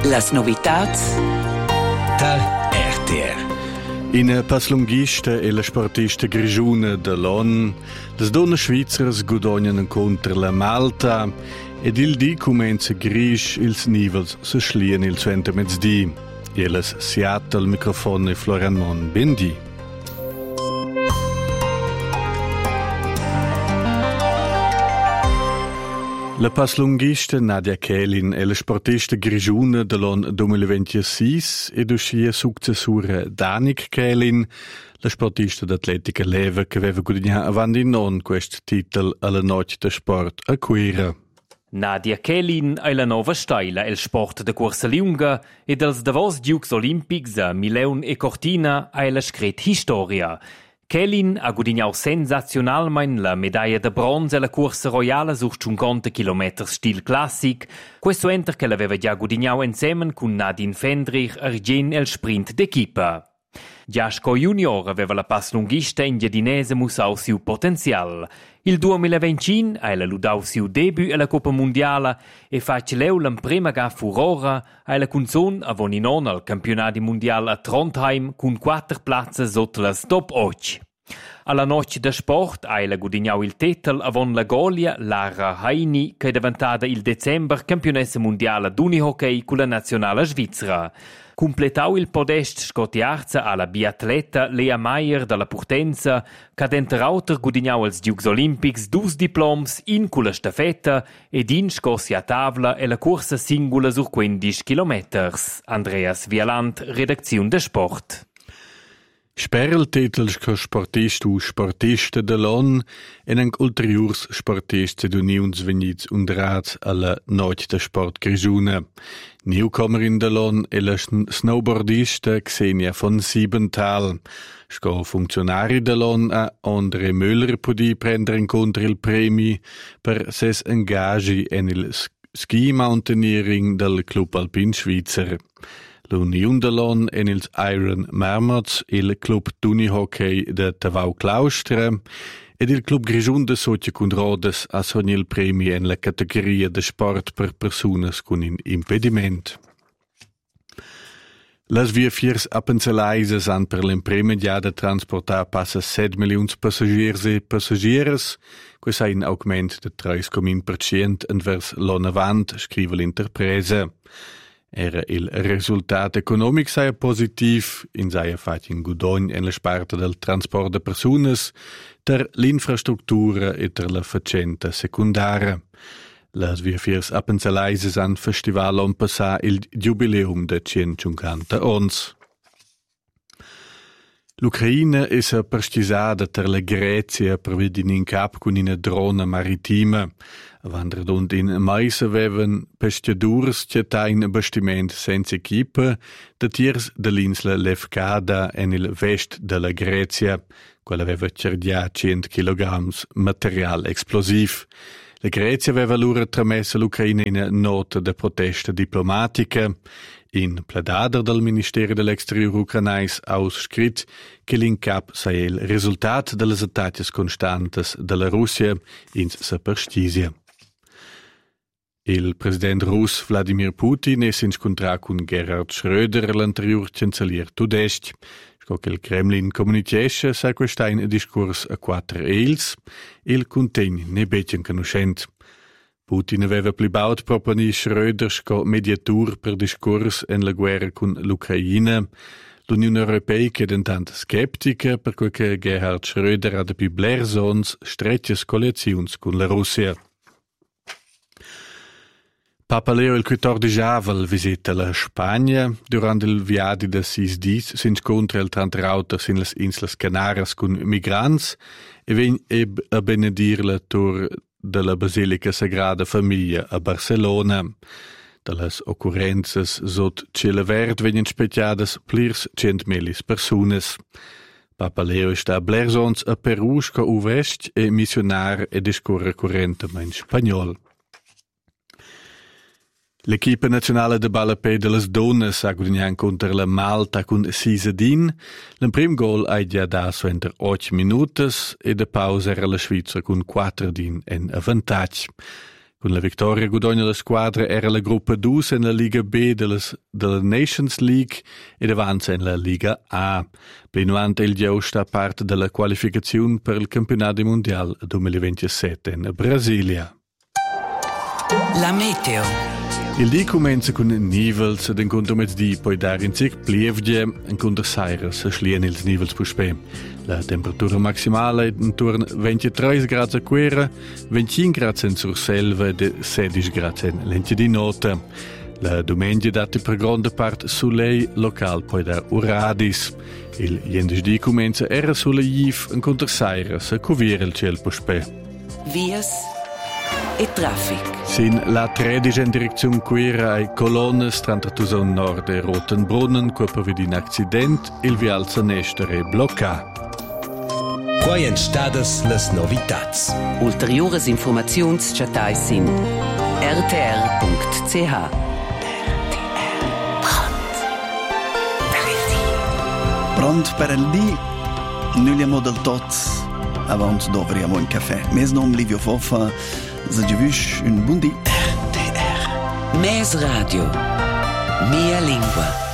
Las novitats da RTR. In paslunghista e la sportista grigiuna de l'ON, le donne svizzere guadagnano contro la Malta ed il dì comincia gris ils nivels se schlien il suente mezzdi. E les siat al microfono e Florian Mon. Bendi. La paslunghista Nadia Kählin e la sportista grigiuna dell'anno 2026 ed uscì successura Danik Kählin, la sportista d'atletica leva che aveva guadagnato avanti non questo titolo alla notte da sport a Quera. Nadia Kählin è la nuova stella el sport de corsa lunga ed als davos Jeux Olympics a Milan e Cortina è la scret historia. Kählin ha guadagnato sensazionalmente la medaglia de bronzo alla corsa royale su 50 km stil classic, questo enter che l'aveva già guadagnato insieme con Nadine Fendrich argent el sprint d'equipa. Già sco junior aveva la paslunghista indiadinese musau siu potenzial. Il 2025 ha la ludau siu debut alla Coppa Mondiale e face leu l'emprema ga furora ha la cunzon avoninon al campionati mondial a Trondheim con 4 plazze sotto las top 8. Alla noce da sport ha la guadagnau il titel avon la Golia Lara Heini che è diventata il december campionessa mondiale d'unihockey con la nazionale svizzera. Completau il podest scotiarza alla biatleta Lea Meyer dalla Purtenza, che ha enterauter guadagnau als Jeux Olympics 2 diploms in con la stafetta ed in scossi a tavola e la corsa singola sur 15 km. Andreas Vialant, redazione de Sport. Sperl titels che sportist u sportista dell'on en anche ulteriors sportista d'unions venits undrats alla notte da sport grigiuna. Newcomerin dell'on e la snowboardista Xenia von Siebenthal. Sco funzionari dell'on a André Müller podi prendere incontro il premi per ses engagi en il ski mountaineering del Club Alpin Schweizer. L'Union dell'on en ils Iron Marmots, il club d'unihockey de Tavau Claustra ed il club grigiun de Sotia cun Rodes a sogni il premi en la categoria de sport per personas con un impediment. Las via fiers appenzelaises han per l'impreme già de transportar passa 7 milions passagiers e passagieres, quis ha un augment de 3,1% envers l'on avant, scrive l'interpresa. Era il risultato economico sei positiv, in sei fatto un guadagno en la sparte del trasport de personas, ter l'infrastruttura e ter la facenta secundara. Las via fiers appenzelaises an festival on passa il jubileum de 150 ons. L'Ucraina è prescisata ter la Grecia per vedere in cap con una drona maritima. Vandredont in mais avevan pescadurs che tain bastiment senza equipa de tiers de l'insla Lefkada en il vest della Grecia, quella aveva cerdia 100 kg material explosiv. La Grecia aveva lura tramessa l'Ucraina in nota de protesta diplomatica. In pledader del Ministerio dell'Exterior ucranais ausschritt che l'incap sei il risultat delle attacchi constantes della Russia in superstisia. Il presidente russo Vladimir Putin si incontrò con Gerhard Schröder, l'anterior cancellier tudest. Sco che il Kremlin comunicasse sa questa in discorso a 4 eils, il contegno ne becen conoscent. Putin aveva plibaut proponi Schröder sco mediatur per discorso en la guerra con l'Ucraina. L'Unione Europea che è intanto skeptica per quel che Gerhard Schröder ha più blersons stretches coalizions con la Russia. Papa Leo il 14 avel visita la Spagna. Durant il viadi de 6 dis si incontra il trantrauters in las Inslas Canaras con migrants e ven a benedir la tour della Basilica Sagrada Famiglia a Barcelona. Dalas occurrenzas sot Cielo Verd venien specchiadas plirs 100.000 personas. Papa Leo sta blersons a Peru sco uvest e missionar e discorre correntemente in spagnol. L'equipa nazionale de ballapè de las donnes ha guadagnato contro la Malta con 6-1. Il primo gol ha già dato entro 8 minuti e de pausa era la Svizzera con 4-1 in avantaggio. Con la vittoria guadagna la squadra era la gruppa 2 in la Liga B della Nations League ed avanza in la Liga A. Benuante il Geo sta parte della qualificazione per il campionato mondiale 2027 in Brasilia. La meteo. Il dì comincia con nivels ed incontro mezz'dì, poi dare in sig plievgie, incontro saira se schlien ils nivels puspè. La temperatura maximale è intorno a 23 gradi a Quera, 25 gradi in Surselva e 16 gradi in Lentidinota. La domenica data per grande parte soleil local, poi da Uradis. Il jendisdì comincia era sulle Jiv, incontro saira se coviere il cielo puspè. Vias e traffic. Sin la 13 in direzione Quera ai colonne stranta nord e Rotenbrunnen, qua prevede un accident, il vial Zanestere blocca. Quai en stadas las novitats. Ulteriores informaziuns chatai sin rtr.ch. Pronto per il dì, noi abbiamo del tot avanti dovremo un caffè. Mes nom Livio Foffa, un buon dì. RTR. Mes Radio. Mia lingua.